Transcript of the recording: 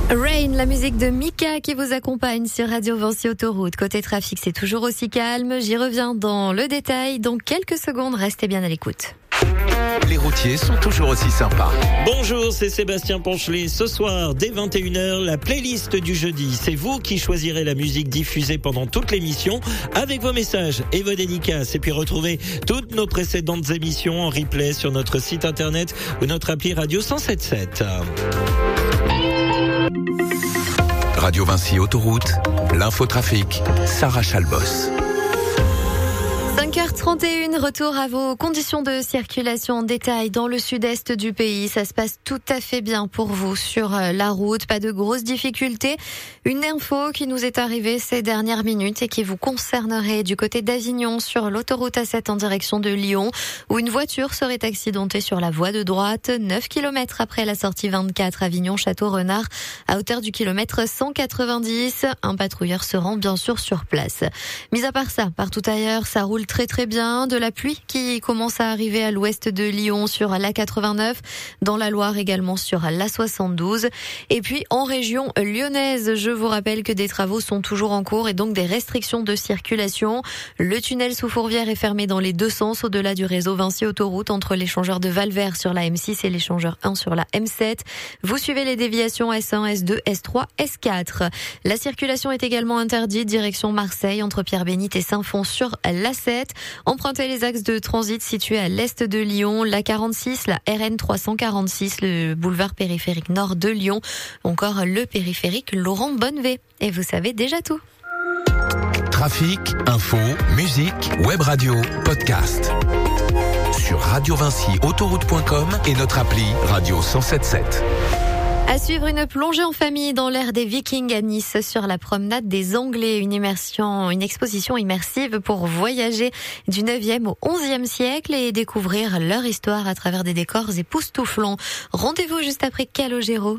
Rain, la musique de Mika qui vous accompagne sur Radio Vinci Autoroute. Côté trafic, c'est toujours aussi calme. J'y reviens dans le détail. Dans quelques secondes, restez bien à l'écoute. Les routiers sont toujours aussi sympas. Bonjour, c'est Sébastien Ponchelet. Ce soir, dès 21h, la playlist du jeudi. C'est vous qui choisirez la musique diffusée pendant toute l'émission avec vos messages et vos dédicaces. Et puis retrouvez toutes nos précédentes émissions en replay sur notre site internet ou notre appli Radio 107.7. Radio Vinci Autoroute, l'infotrafic, Sarah Chalbos. 5h31, retour à vos conditions de circulation en détail dans le sud-est du pays. Ça se passe tout à fait bien pour vous sur la route, pas de grosses difficultés. Une info qui nous est arrivée ces dernières minutes et qui vous concernerait du côté d'Avignon sur l'autoroute A7 en direction de Lyon, où une voiture serait accidentée sur la voie de droite, 9 km après la sortie 24 Avignon-Château-Renard, à hauteur du kilomètre 190. Un patrouilleur se rend bien sûr sur place. Mis à part ça, partout ailleurs, ça roule très bien. De la pluie qui commence à arriver à l'ouest de Lyon sur l'A89, dans la Loire également sur l'A72. Et puis en région lyonnaise, je vous rappelle que des travaux sont toujours en cours et donc des restrictions de circulation. Le tunnel sous Fourvière est fermé dans les deux sens au-delà du réseau Vinci Autoroute entre l'échangeur de Valvert sur la M6 et l'échangeur 1 sur la M7. Vous suivez les déviations S1, S2, S3, S4. La circulation est également interdite direction Marseille entre Pierre-Bénite et Saint-Fond sur l'A7. Empruntez les axes de transit situés à l'est de Lyon, la 46, la RN 346, le boulevard périphérique nord de Lyon, encore le périphérique Laurent Bonnevet. Et vous savez déjà tout. Trafic, info, musique, web radio, podcast. Sur radiovinciautoroute.com et notre appli Radio 107.7. À suivre une plongée en famille dans l'ère des Vikings à Nice sur la promenade des Anglais, une exposition immersive pour voyager du 9e au 11e siècle et découvrir leur histoire à travers des décors époustouflants. Rendez-vous juste après Calogero.